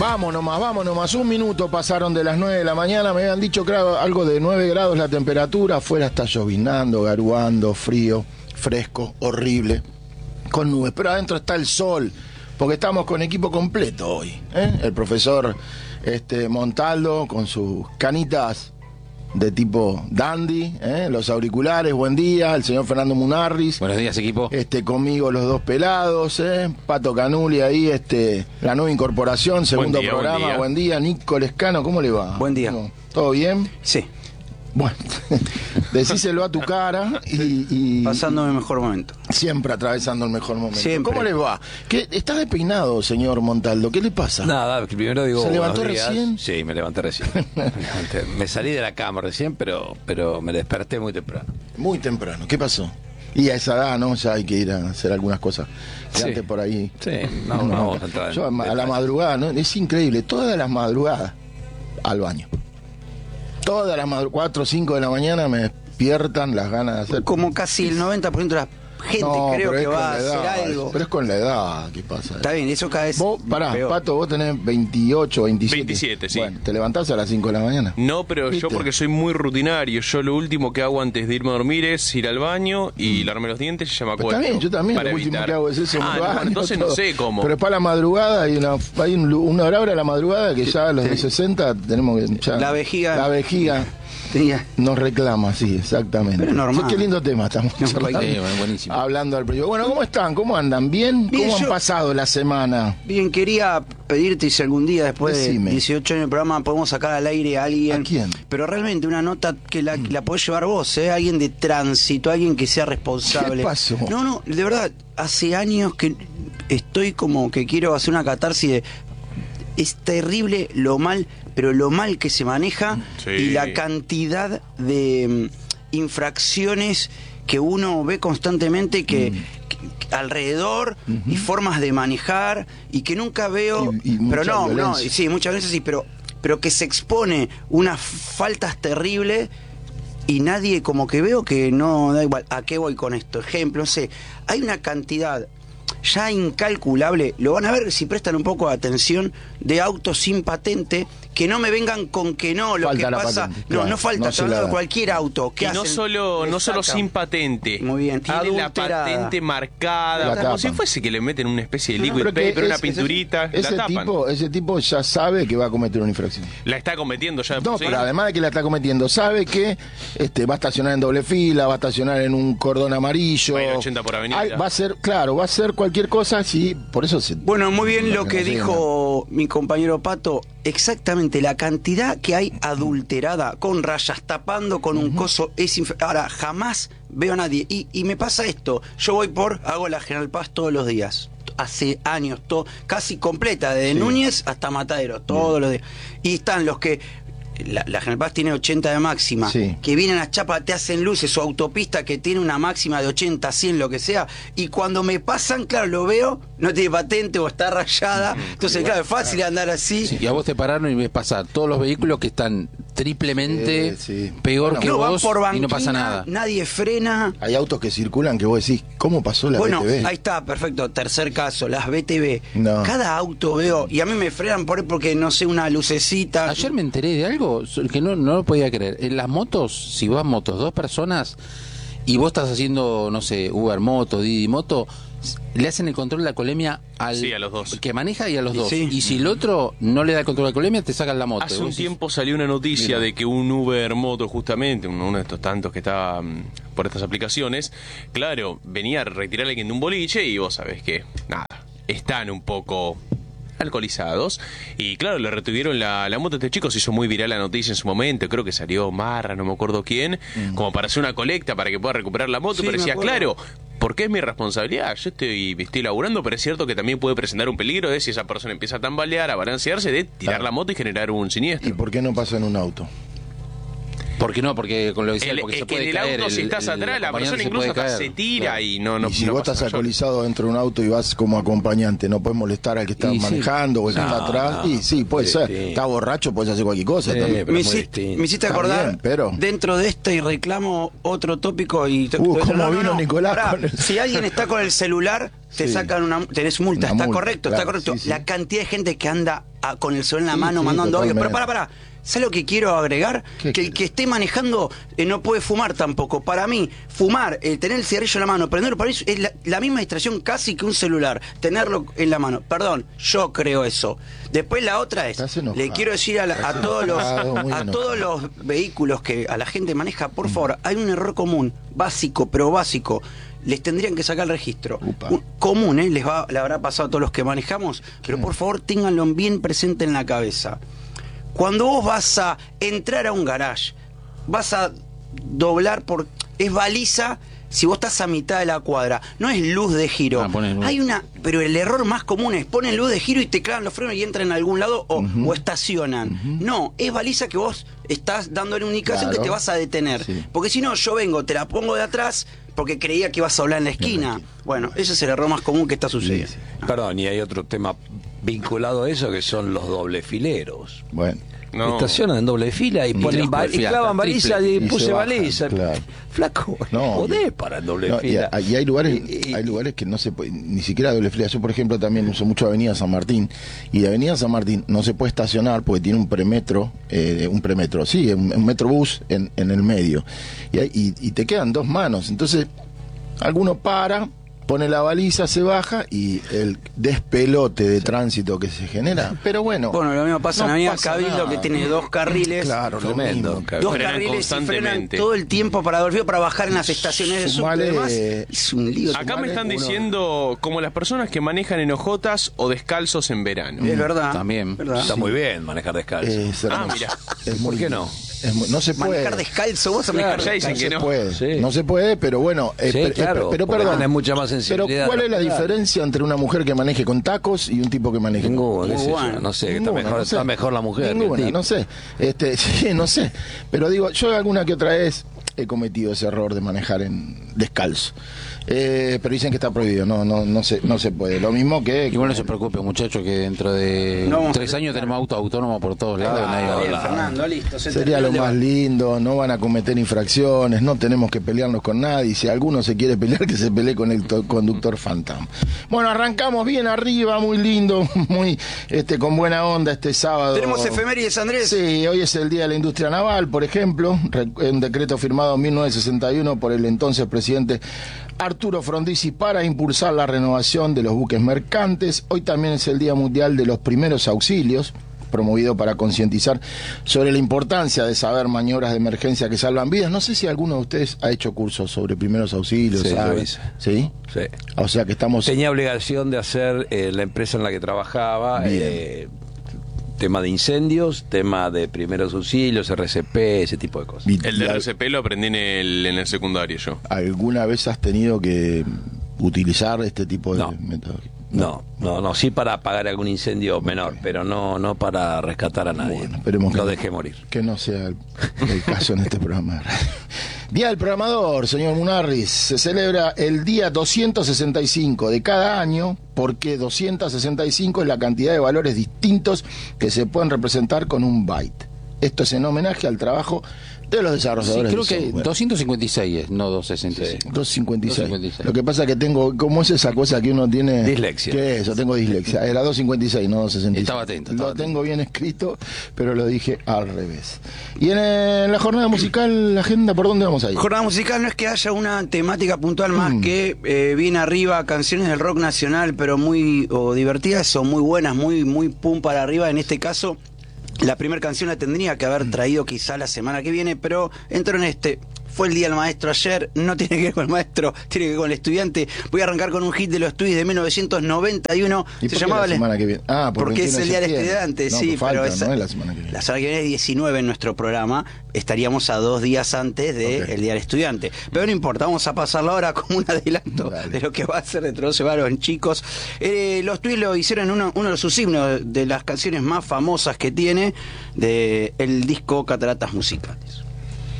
Vamos nomás, un minuto pasaron de las 9 de la mañana, me habían dicho que era algo de 9 grados la temperatura, afuera está llovinando, garuando, frío, fresco, horrible, con nubes, pero adentro está el sol, porque estamos con equipo completo hoy, ¿eh? El profesor Montaldo con sus canitas de tipo dandy, los auriculares, buen día, el señor Fernando Munarriz. Buenos días, equipo. Conmigo los dos pelados, Pato Canuli ahí, la nueva incorporación, segundo programa, buen día. Nico Lescano, ¿cómo le va? Buen día. ¿Todo bien? Sí. Bueno, decíselo a tu cara y pasando el mejor momento. Siempre atravesando el mejor momento. Siempre. ¿Cómo le va? ¿Está despeinado, señor Montaldo? ¿Qué le pasa? Nada, primero digo. ¿Se levantó recién? Sí, me levanté recién. Me salí de la cama recién, pero me desperté muy temprano. Muy temprano. ¿Qué pasó? Y a esa edad, ¿no? Ya hay que ir a hacer algunas cosas. Sí. Antes por ahí. Sí, no vamos a entrar. Yo a la madrugada, ¿no? Es increíble. Todas las madrugadas al baño. Todas las madrugadas, 4 o 5 de la mañana me despiertan las ganas de hacer. Como casi el 90% de la gente creo que va a hacer algo. Pero es con la edad que pasa. Está bien, eso cada vez. Vos, pará, peor. Pato, vos tenés 28, 27. 27, sí. Bueno, ¿te levantás a las 5 de la mañana? No, pero ¿Viste? yo porque soy muy rutinario. Yo lo último que hago antes de irme a dormir es ir al baño y lavarme los dientes y ya me acuesto. Está bien, yo también. Para Lo último evitar. que hago es eso. No, entonces no sé cómo. Pero para la madrugada hay una hora a la madrugada que ya los de 60 tenemos que. Ya, La vejiga. La vejiga. Tenía. Nos reclama, sí, exactamente. Pero es normal. Sí, qué lindo tema estamos charlando. Buenísimo. Hablando al principio. Bueno, ¿cómo están? ¿Cómo andan? ¿Bien? Bien, ¿Cómo han yo- pasado la semana? Bien, quería pedirte si algún día después Decime. de 18 años de programa podemos sacar al aire a alguien. ¿A quién? Pero realmente una nota que la podés llevar vos, alguien de tránsito, alguien que sea responsable. ¿Qué pasó? No, de verdad, hace años que estoy como que quiero hacer una catarsis de. Es terrible lo mal, pero lo mal que se maneja Sí. y la cantidad de infracciones que uno ve constantemente que alrededor y formas de manejar y que nunca veo, Y pero mucha no, violencia. sí, muchas veces sí, pero que se expone unas faltas terribles y nadie como que veo que no da igual. ¿A qué voy con esto? Ejemplo, no sé, hay una cantidad ya incalculable, lo van a ver si prestan un poco de atención, de autos sin patente, que no me vengan con que no, lo Falta que la pasa, patente, no, claro, no falta, no estoy se la hablando de dan. cualquier auto. Y ¿Qué no hacen? solo Le sacan. sin patente. Muy bien, Tiene la adulterada. patente marcada, La como tapan. si fuese que le meten una especie de No, liquid Pero que paper, una ese- pinturita, la ese tapan. ese tipo ya sabe que va a cometer una infracción. La está cometiendo ya de No, por sí. pero además de que la está cometiendo, sabe que va a estacionar en doble fila, va a estacionar en un cordón amarillo. Va a ir 80 por avenida. Va a hacer cualquier cosa, sí, por eso se. Bueno, muy bien lo no que se dijo mi compañero Pato, exactamente la cantidad que hay adulterada, con rayas, tapando con un coso, ahora jamás veo a nadie, y me pasa esto, yo hago la General Paz todos los días, hace años, casi completa, desde Sí. Núñez hasta Matadero, todos los días, y están los que la General Paz tiene 80 de máxima, Sí. que vienen a Chapa, te hacen luces, o autopista que tiene una máxima de 80, 100, lo que sea, y cuando me pasan, claro, lo veo, no tiene patente o está rayada, entonces claro, es fácil andar así. Sí, y a vos te pararon y ves pasar todos los vehículos que están triplemente Sí. peor Bueno, que no van vos por y banquina, no pasa nada. nadie frena. Hay autos que circulan que vos decís, ¿cómo pasó la Bueno, BTV? ahí está, perfecto. Tercer caso, las BTV. No. Cada auto veo, y a mí me frenan por ahí porque no sé, una lucecita. Ayer me enteré de algo que no lo podía creer. En las motos, si vas motos, 2 personas, y vos estás haciendo, no sé, Uber Moto, Didi Moto, le hacen el control de la colemia al Sí, a los dos. que maneja y a los dos. Sí. Y si el otro no le da el control de la colemia, te sacan la moto. Hace Y un vos decís, tiempo salió una noticia de que un Uber Moto, justamente, uno de estos tantos que está por estas aplicaciones, claro, venía a retirar a alguien de un boliche y vos sabés que, nada, están un poco alcoholizados y claro, le retuvieron la moto a este chico. Se hizo muy viral la noticia en su momento, creo que salió Marra, no me acuerdo quién, como para hacer una colecta para que pueda recuperar la moto, Sí, pero me decía, acuerdo. claro, porque es mi responsabilidad, yo estoy laburando, pero es cierto que también puede presentar un peligro de si esa persona empieza a tambalear, a balancearse, de tirar Claro. la moto y generar un ¿Y siniestro. por qué no pasó en un auto? Porque no, porque con lo que decía, porque se que puede en el caer. auto, si estás atrás, la persona incluso hasta se tira y no y si no vos pasa estás mayor. alcoholizado dentro de un auto y vas como acompañante, no puedes molestar al que está Y sí. manejando o el que está atrás. Y sí, puede ser. Sí. Está borracho, puedes hacer cualquier cosa también. pero Me es muy hiciste, distinto. me hiciste Está acordar bien, pero- dentro de este y reclamo otro tópico y cómo vino Nicolás Pará, con el- si alguien está con el celular te Sí. sacan tenés multa, Una está multa, correcto, claro, está correcto. sí, sí. La cantidad de gente que anda con el celular en la Sí, mano sí, mandando audio, pero totalmente. pará, ¿sabes lo que quiero agregar? ¿Qué Que el que esté manejando no puede fumar tampoco. Para mí, fumar, tener el cigarrillo en la mano, prenderlo, para mí es la misma distracción casi que un celular, tenerlo en la mano. Perdón, yo creo eso. Después la otra es, Estás enojado. le quiero decir a todos los enojado, muy a todos enojado. los vehículos que a la gente maneja, por favor, hay un error común, básico, pero básico. Les tendrían que sacar el registro. Upa. Común, le habrá pasado a todos los que manejamos, pero por favor ténganlo bien presente en la cabeza. Cuando vos vas a entrar a un garage, vas a doblar es baliza si vos estás a mitad de la cuadra, no es luz de giro. Ponen luz. Pero el error más común es ponen luz de giro y te clavan los frenos y entran en algún lado o estacionan. No, es baliza que vos estás dándole una indicación Claro. que te vas a detener. Sí. Porque si no, yo vengo, te la pongo de atrás porque creía que ibas a hablar en la esquina. Bueno, ese es el error más común que está sucediendo. Perdón, y hay otro tema vinculado a eso que son los doble fileros. Bueno. No. Estacionan en doble fila y ponen triple y fila, clavan triple. baliza y Y puse se bajan, baliza. claro. Flaco, No, podés para el doble No, fila. y hay lugares, Y- hay lugares que no se puede, ni siquiera doble fila. Yo, por ejemplo, también uso mucho Avenida San Martín, y de Avenida San Martín no se puede estacionar porque tiene un premetro, un metrobús en el medio, y te quedan dos manos. Entonces, alguno para, pone la baliza, se baja y el despelote de tránsito que se genera. Pero bueno, Bueno, lo mismo pasa en no la avenida pasa Cabildo, nada. que tiene dos carriles. Claro, lo Tremendo, mismo. claro. Dos Frenan carriles y frenan constantemente. todo el tiempo para doble fila, para bajar en las estaciones de subte. Sumale- Además, es un lío. Acá me están uno- diciendo como las personas que manejan en ojotas o descalzos en verano. Es verdad. También. ¿Verdad? Está muy bien manejar descalzo. Es hermoso. mira. Es ¿Por muy qué lindo. no? No se puede. Manejar descalzo, vos a manejar ya dicen No descalzo. que se no. puede, Sí. no se puede, pero bueno, Sí, claro, pero porque perdón, tenés mucha más pero sensibilidad ¿cuál es la natural. diferencia entre una mujer que maneje con tacos y un tipo que maneje con Ninguno, qué Muy sé yo, bueno. no sé, que Ninguna, no sé. está mejor la mujer. que el Ninguna, tipo. no sé. Sí, no sé. Pero digo, yo alguna que otra vez he cometido ese error de manejar en descalzo. Pero dicen que está prohibido, no se puede. Lo mismo que Igual no se preocupe, muchachos, que dentro de No vamos a 3 años tenemos auto autónomo por todos lados. nadie va a Bien, hablar. Fernando, listo. se sería terminó lo el más debate. lindo, no van a cometer infracciones, no tenemos que pelearnos con nadie, si alguno se quiere pelear, que se pelee con el conductor fantasma. Bueno, arrancamos bien arriba, muy lindo, muy con buena onda este sábado. Tenemos efemérides, Andrés. Sí, hoy es el Día de la Industria Naval, por ejemplo, un decreto firmado en 1961 por el entonces presidente Arturo Frondizi para impulsar la renovación de los buques mercantes. Hoy también es el Día Mundial de los Primeros Auxilios, promovido para concientizar sobre la importancia de saber maniobras de emergencia que salvan vidas. No sé si alguno de ustedes ha hecho cursos sobre primeros auxilios. Sí, ¿sabe? lo hice. ¿Sí? Sí. O sea que estamos... Tenía obligación de hacer la empresa en la que trabajaba, Bien. tema de incendios, tema de primeros auxilios, RCP, ese tipo de cosas. El de RCP lo aprendí en el secundario yo. ¿Alguna vez has tenido que utilizar este tipo de No. métodos? No, sí para apagar algún incendio menor, pero no para rescatar a nadie. Bueno, esperemos que lo no. dejé morir. Que no sea el caso en este programa de radio. Día del Programador, señor Munarriz. Se celebra el día 265 de cada año, porque 265 es la cantidad de valores distintos que se pueden representar con un byte. Esto es en homenaje al trabajo de los Sí, desarrolladores creo de que software. 256 es, no 265. 256. 256. Lo que pasa es que tengo, ¿cómo es esa cosa que uno tiene? Dislexia. ¿Qué es eso? Tengo dislexia. Era 256, no 266. Estaba atento, Lo estaba atento. tengo bien escrito, pero lo dije al revés. Y en la jornada musical, la agenda, ¿por dónde vamos a ir? Jornada musical no es que haya una temática puntual más que viene arriba canciones del rock nacional, pero muy divertidas o muy buenas, muy pum para arriba. En este caso, la primera canción la tendría que haber traído quizá la semana que viene, pero entró en fue el día del maestro ayer, no tiene que ver con el maestro, tiene que ver con el estudiante. Voy a arrancar con un hit de los Tweets de 1991. ¿Y por qué la semana que viene? Ah, porque es el día del 21 de estudiante, septiembre. sí, No, pues pero falta, no es la semana que viene. la semana que viene es 19 en nuestro programa, estaríamos a 2 días antes del Ok. día del estudiante. Pero no importa, vamos a pasarla ahora como un adelanto Dale. de lo que va a ser dentro de 12 varos, chicos. Los Tweets lo hicieron en uno de sus himnos, de las canciones más famosas que tiene, del disco Cataratas Musicales.